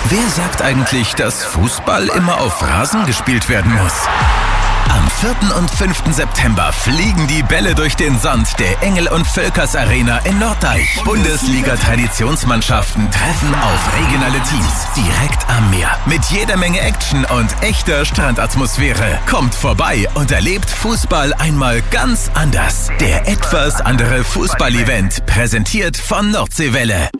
Wer sagt eigentlich, dass Fußball immer auf Rasen gespielt werden muss? Am 4. und 5. September fliegen die Bälle durch den Sand der Engel und Völkers Arena in Norddeich. Bundesliga-Traditionsmannschaften treffen auf regionale Teams direkt am Meer. Mit jeder Menge Action und echter Strandatmosphäre. Kommt vorbei und erlebt Fußball einmal ganz anders. Der etwas andere Fußball-Event, präsentiert von Nordseewelle.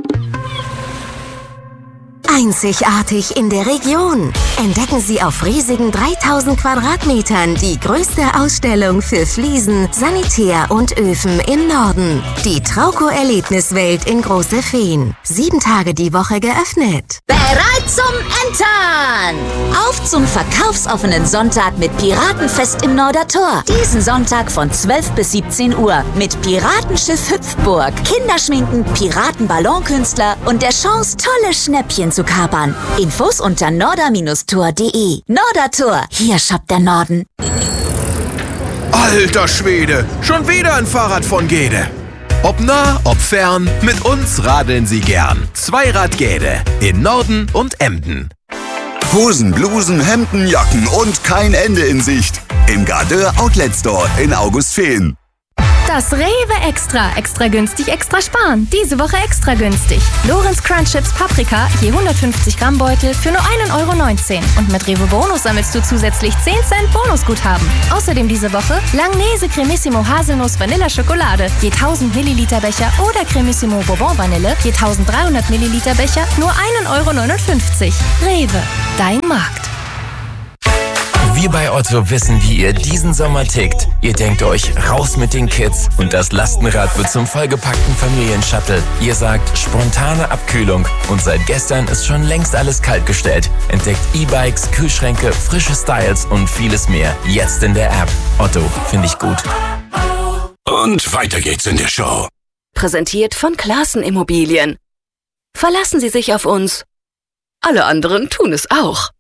Einzigartig in der Region. Entdecken Sie auf riesigen 3000 Quadratmetern die größte Ausstellung für Fliesen, Sanitär und Öfen im Norden. Die Trauco-Erlebniswelt in Große Feen. 7 Tage die Woche geöffnet. Bereit zum Entern! Auf zum verkaufsoffenen Sonntag mit Piratenfest im Nordertor. Diesen Sonntag von 12 bis 17 Uhr mit Piratenschiff Hüpfburg, Kinderschminken, Piratenballonkünstler und der Chance, tolle Schnäppchen zu kapern. Infos unter norder-tor.de. Nordertor, hier shoppt der Norden. Alter Schwede, schon wieder ein Fahrrad von Gede. Ob nah, ob fern, mit uns radeln Sie gern. Zweirad Gede in Norden und Emden. Hosen, Blusen, Hemden, Jacken und kein Ende in Sicht. Im Gardeur Outlet Store in Augustfehn. Das Rewe Extra. Extra günstig, extra sparen. Diese Woche extra günstig. Lorenz Crunch Chips Paprika, je 150 Gramm Beutel für nur 1,19 €. Und mit Rewe Bonus sammelst du zusätzlich 10 Cent Bonusguthaben. Außerdem diese Woche Langnese Cremissimo Haselnuss Vanilla Schokolade, je 1000 Milliliter Becher oder Cremissimo Bourbon Vanille, je 1300 Milliliter Becher, nur 1,59 €. Rewe, dein Markt. Wir bei Otto wissen, wie ihr diesen Sommer tickt. Ihr denkt euch, raus mit den Kids und das Lastenrad wird zum vollgepackten Familienshuttle. Ihr sagt, spontane Abkühlung und seit gestern ist schon längst alles kaltgestellt. Entdeckt E-Bikes, Kühlschränke, frische Styles und vieles mehr. Jetzt in der App. Otto, finde ich gut. Und weiter geht's in der Show. Präsentiert von Classen Immobilien. Verlassen Sie sich auf uns. Alle anderen tun es auch.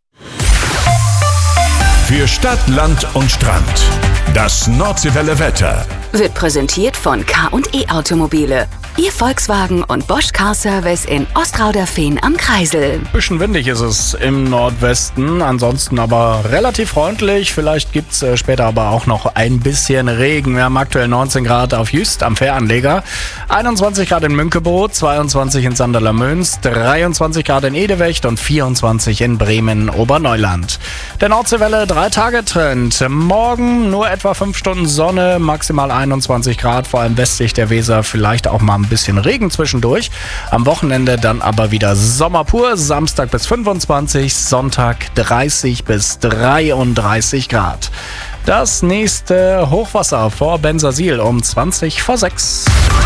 Für Stadt, Land und Strand. Das Nordseewelle Wetter Wird präsentiert von K&E Automobile. Ihr Volkswagen und Bosch Car Service in Ostrauderfehn am Kreisel. Bisschen windig ist es im Nordwesten, ansonsten aber relativ freundlich. Vielleicht gibt's später aber auch noch ein bisschen Regen. Wir haben aktuell 19 Grad auf Jüst am Fähranleger, 21 Grad in Münkebo, 22 in Sanderlamöns, 23 Grad in Edewecht und 24 in Bremen-Oberneuland. Der Nordseewelle 3-Tage-Trend. Morgen nur etwa 5 Stunden Sonne, maximal 21 Grad, vor allem westlich der Weser vielleicht auch mal ein bisschen Regen zwischendurch. Am Wochenende dann aber wieder Sommer pur, Samstag bis 25, Sonntag 30 bis 33 Grad. Das nächste Hochwasser vor Bensersiel um 20 vor 6.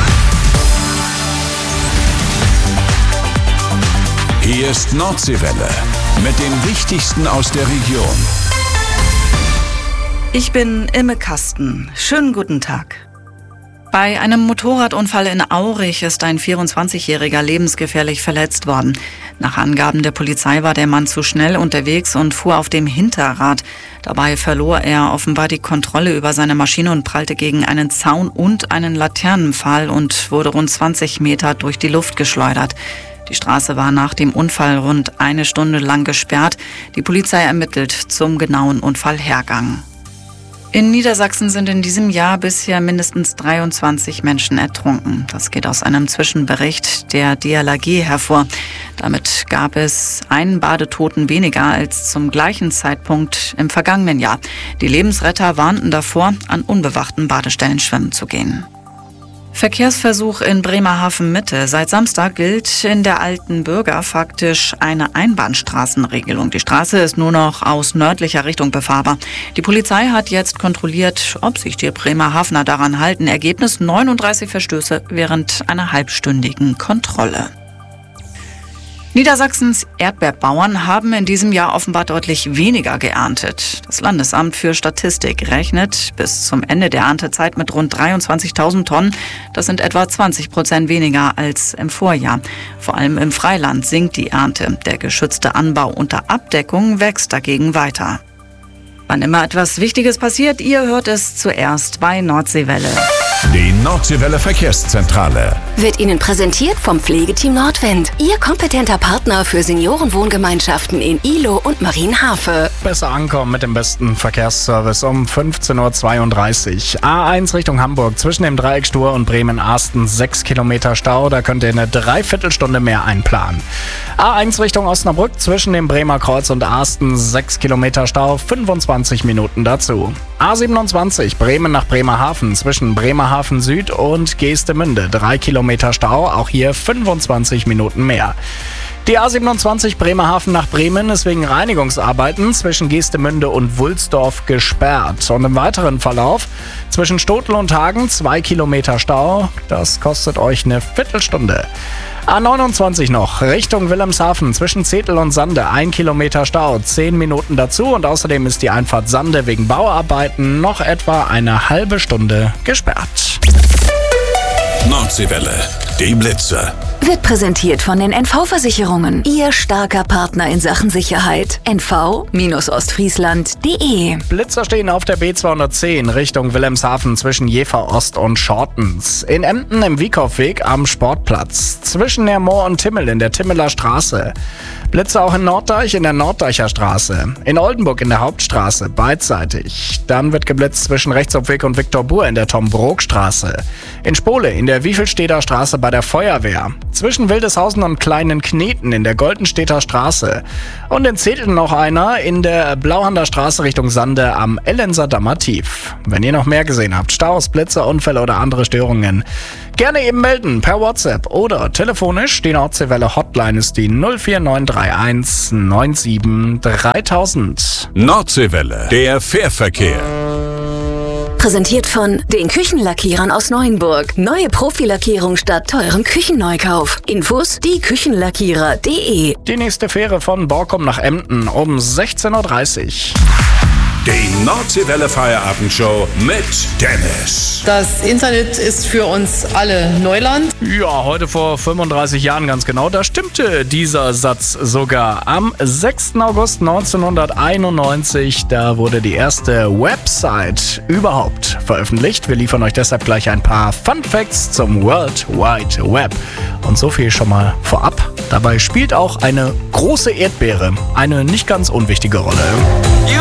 Hier ist Nordseewelle mit dem Wichtigsten aus der Region. Ich bin Imme Kasten. Schönen guten Tag. Bei einem Motorradunfall in Aurich ist ein 24-Jähriger lebensgefährlich verletzt worden. Nach Angaben der Polizei war der Mann zu schnell unterwegs und fuhr auf dem Hinterrad. Dabei verlor er offenbar die Kontrolle über seine Maschine und prallte gegen einen Zaun und einen Laternenpfahl und wurde rund 20 Meter durch die Luft geschleudert. Die Straße war nach dem Unfall rund 1 Stunde lang gesperrt. Die Polizei ermittelt zum genauen Unfallhergang. In Niedersachsen sind in diesem Jahr bisher mindestens 23 Menschen ertrunken. Das geht aus einem Zwischenbericht der DLRG hervor. Damit gab es einen Badetoten weniger als zum gleichen Zeitpunkt im vergangenen Jahr. Die Lebensretter warnten davor, an unbewachten Badestellen schwimmen zu gehen. Verkehrsversuch in Bremerhaven Mitte. Seit Samstag gilt in der Alten Bürger faktisch eine Einbahnstraßenregelung. Die Straße ist nur noch aus nördlicher Richtung befahrbar. Die Polizei hat jetzt kontrolliert, ob sich die Bremerhavener daran halten. Ergebnis: 39 Verstöße während einer halbstündigen Kontrolle. Niedersachsens Erdbeerbauern haben in diesem Jahr offenbar deutlich weniger geerntet. Das Landesamt für Statistik rechnet bis zum Ende der Erntezeit mit rund 23.000 Tonnen. Das sind etwa 20% weniger als im Vorjahr. Vor allem im Freiland sinkt die Ernte. Der geschützte Anbau unter Abdeckung wächst dagegen weiter. Wann immer etwas Wichtiges passiert, ihr hört es zuerst bei Nordseewelle. Die Nordseewelle Verkehrszentrale. Wird Ihnen präsentiert vom Pflegeteam Nordwind. Ihr kompetenter Partner für Seniorenwohngemeinschaften in Ihlow und Marienhafe. Besser ankommen mit dem besten Verkehrsservice um 15.32 Uhr. A1 Richtung Hamburg zwischen dem Dreieck Stur und Bremen-Arsten 6 Kilometer Stau. Da könnt ihr eine Dreiviertelstunde mehr einplanen. A1 Richtung Osnabrück zwischen dem Bremer Kreuz und Arsten 6 Kilometer Stau, 25 Minuten dazu. A27 Bremen nach Bremerhaven zwischen Bremerhaven Süd und Geestemünde 3 Kilometer Stau, auch hier 25 Minuten mehr. Die A27 Bremerhaven nach Bremen ist wegen Reinigungsarbeiten zwischen Geestemünde und Wulsdorf gesperrt. Und im weiteren Verlauf zwischen Stotel und Hagen 2 Kilometer Stau. Das kostet euch eine Viertelstunde. A29 noch, Richtung Wilhelmshaven zwischen Zetel und Sande 1 Kilometer Stau, 10 Minuten dazu. Und außerdem ist die Einfahrt Sande wegen Bauarbeiten noch etwa eine halbe Stunde gesperrt. Nordseewelle, die Blitzer. Wird präsentiert von den NV-Versicherungen. Ihr starker Partner in Sachen Sicherheit. NV-Ostfriesland.de. Blitzer stehen auf der B210 Richtung Wilhelmshaven zwischen Jever Ost und Schortens. In Emden im Wiekhoffweg am Sportplatz. Zwischen Nermoor und Timmel in der Timmeler Straße. Blitzer auch in Norddeich in der Norddeicher Straße. In Oldenburg in der Hauptstraße, beidseitig. Dann wird geblitzt zwischen Rechtshofweg und Viktor Buhr in der Tom-Brok-Straße. In Spole in der Wiefelstedter Straße bei der Feuerwehr. Zwischen Wildeshausen und Kleinen Kneten in der Goldenstädter Straße. Und in Zeteln noch einer in der Blauhander Straße Richtung Sande am Ellenser Dammer Tief. Wenn ihr noch mehr gesehen habt, Staus, Blitze, Unfälle oder andere Störungen, gerne eben melden per WhatsApp oder telefonisch. Die Nordseewelle Hotline ist die 04931 97 3000. Nordseewelle, der Fährverkehr. Präsentiert von den Küchenlackierern aus Neuenburg. Neue Profilackierung statt teurem Küchenneukauf. Infos dieküchenlackierer.de. Die nächste Fähre von Borkum nach Emden um 16.30 Uhr. Die Nordseewelle Feierabendshow mit Dennis. Das Internet ist für uns alle Neuland. Ja, heute vor 35 Jahren ganz genau, da stimmte dieser Satz sogar. Am 6. August 1991, da wurde die erste Website überhaupt veröffentlicht. Wir liefern euch deshalb gleich ein paar Fun Facts zum World Wide Web. Und so viel schon mal vorab. Dabei spielt auch eine große Erdbeere eine nicht ganz unwichtige Rolle.